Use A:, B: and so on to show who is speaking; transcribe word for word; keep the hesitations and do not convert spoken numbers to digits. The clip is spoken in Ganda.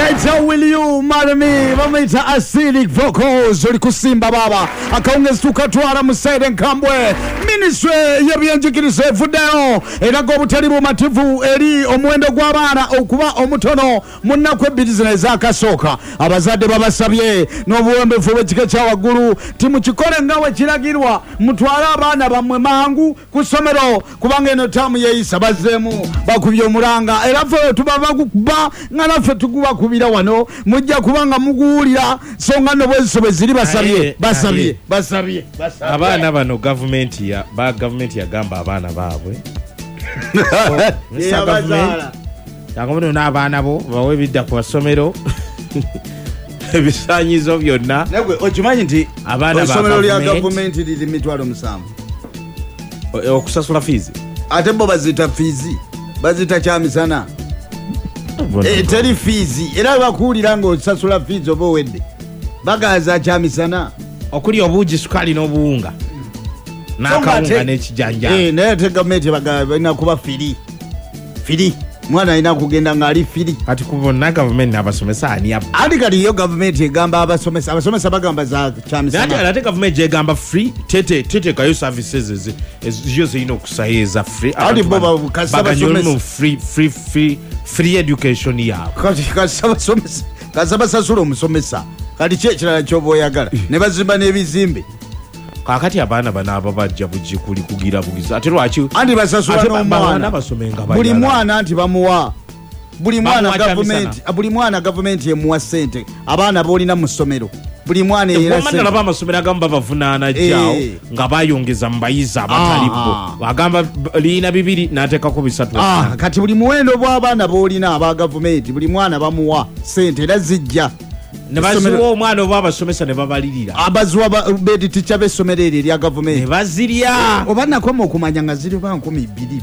A: Naita Will You Marry Me Vamaita acidic vocals Oli kusimba baba akaongeza tukatwara Musaide Nkambwe Ministry y'ebyenjigiriza evuddeyo era g'obutali bumativu eri omuwendo gw'abaana okuba omutono mu nnaku ebbiri zino ez'akasooka abazadde babasabye n'obuwembeefu bw'ekika kya waggulu timukikole nga we kiragirwa mutwale abaana bammwe mangu ku ssomero kubanga eno taamu yeeyisa bazzeemu bakubye omulanga era ffe tuba bakuba nga naffe tugubakubira wano mujja kubanga muguwulira so nga nno bweziso bwe ziri basabye basabye basabye
B: abaana bano gavumenti ya ba gavumenti yagamba abaana baabwe yakomedo n'abaana bo bawe bidda ku basomero ebisaanyizo byonna
A: nagwe okimanyi nti essomero lya gavumenti liri mitwalo musanvu
B: okusasula fiizi
A: ate bo bazita fiizi bazita kyamisana teri fiizi era bakuwulira ng'osasula fiizi oba owedde bagaza kyamisana
B: okuli obuugi sukaali n'obuwunga n'akawunga n'ekijanja
A: naye ate gavumenti balina kuba firi firi mwana alina kugenda ng'ali firi
B: kati ku bonna gavumenti n'abasomesa ani
A: ati kati iyo gavumenti egamba abasomesa abasomesa bagamba za kyamisana
B: ate gavumenti gyegamba free tete teteekayo services ezo zirina okusayiza free
A: ati bo
B: baganyolumu free free free free education yaabwe
A: kati basasula omusomesa kati ki ekirala ky'oba oyagala ne bazimba n'ebizimbe
B: kakati abaana banaaba bajja bugikuli kugira bugiza ate lwaki
A: anti basasula n'omwana buli mwana nti bamuwa buli mwana gavumenti buli mwana gavumenti emuwa ssente abaana boolina mu ssomero buli mwana era
B: ssente nalaba amasomero agamu babavunaana jjaawo nga bayongeza mu bayizi abatali bo agamba liina bibiri n'ateekako bisatu
A: kati buli muwendo bw'abaana boolina aba gavumenti buli mwana bamuwa ssente era zijja
B: ne baziwa omwana oba abasomesa ne babalirira
A: abaziwa bedi ticca b'essomero eryo erya gavumenti
B: ne bazirya
A: oba nakoma okumanya nga ziri ba nkumi bbiri